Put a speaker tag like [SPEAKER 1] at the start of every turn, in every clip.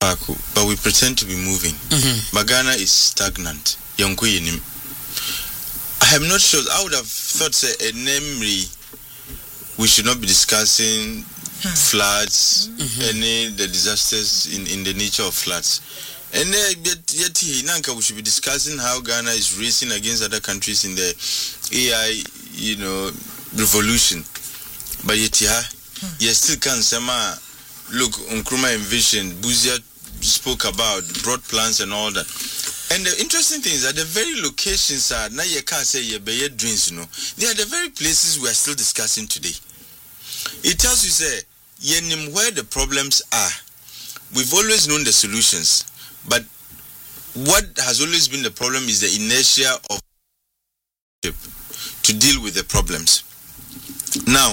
[SPEAKER 1] but we pretend to be moving. But Ghana is stagnant. I am not sure. I would have thought, say, a namely, we should not be discussing floods, the disasters in the nature of floods. And yet we should be discussing how Ghana is racing against other countries in the AI, revolution. But yet, you still can't say, look, Nkrumah envisioned, Buzia spoke about broad plans and all that. And the interesting thing is that the very locations are now you can't say dreams, they are the very places we are still discussing today. It tells you, say, where the problems are. We've always known the solutions, but what has always been the problem is the inertia of to deal with the problems. Now,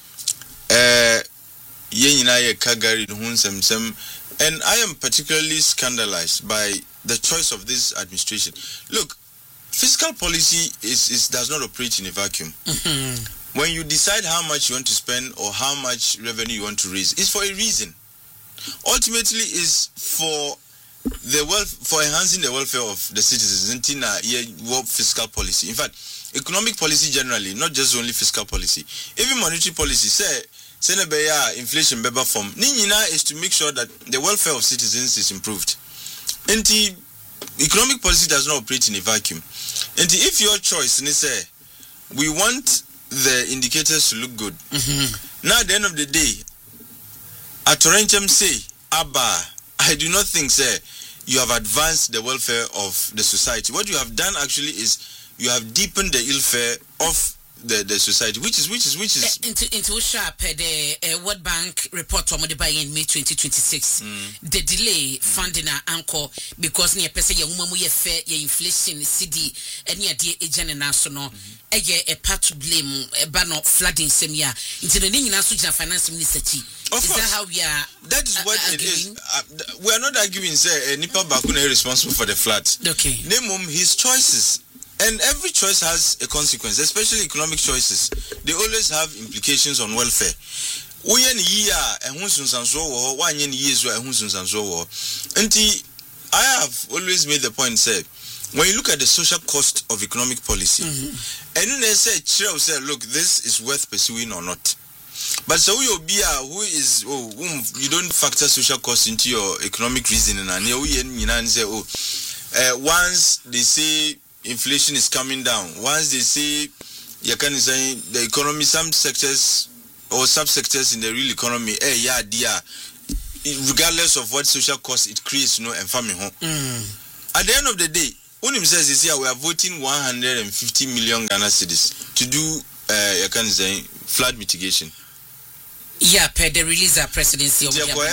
[SPEAKER 1] and I am particularly scandalized by the choice of this administration. Look, fiscal policy does not operate in a vacuum. When you decide how much you want to spend or how much revenue you want to raise, it's for a reason. Ultimately, is for enhancing the welfare of the citizens. Fiscal policy. In fact, economic policy generally, not just only fiscal policy, even monetary policy. Inflation form. Is to make sure that the welfare of citizens is improved. And economic policy does not operate in a vacuum. And if your choice is we want the indicators to look good. Now at the end of the day, at Torrencham say, Abba, I do not think you have advanced the welfare of the society. What you have done actually is you have deepened the ill-fare of the society, which is
[SPEAKER 2] into sharp the World Bank report on the buy in May 2026. The delay funding our anchor because near pesa ya umamu ye fair ye inflation CD and near dear agent national a part to blame a banner flooding semia into the national finance minister. Is that how we are?
[SPEAKER 1] That is what it is. We are not arguing say Nipa Bakuna is responsible for the floods.
[SPEAKER 2] Okay.
[SPEAKER 1] Name his choices. And every choice has a consequence, especially economic choices. They always have implications on welfare. I have always made the point, when you look at the social cost of economic policy, and then they say, look, this is worth pursuing or not. But so you don't factor social cost into your economic reasoning, and once they say inflation is coming down, once they say the economy, some sectors or subsectors in the real economy, regardless of what social cost it creates, and farming home. At the end of the day, Unim says this year we are voting 150 million Ghana cedis to do flood mitigation.
[SPEAKER 2] Yeah, per the release of presidency.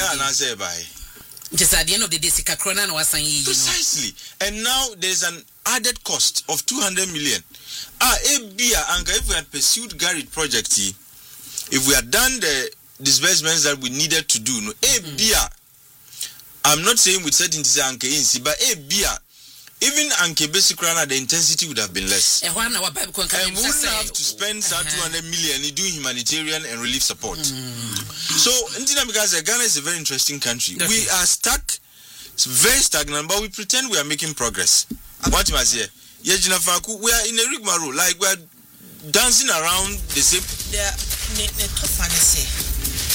[SPEAKER 2] Just at the end of the day,
[SPEAKER 1] precisely. And now there's an added cost of 200 million. If we had pursued Garrett project, if we had done the disbursements that we needed to do, I'm not saying with certainty, but even Anke basic rana, the intensity would have been less. And we wouldn't have to spend 200 million doing humanitarian and relief support. So, because Ghana is a very interesting country. Okay. We are stuck, it's very stagnant, but we pretend we are making progress. What you must say? We are in a rigmarole, like we are dancing around the same.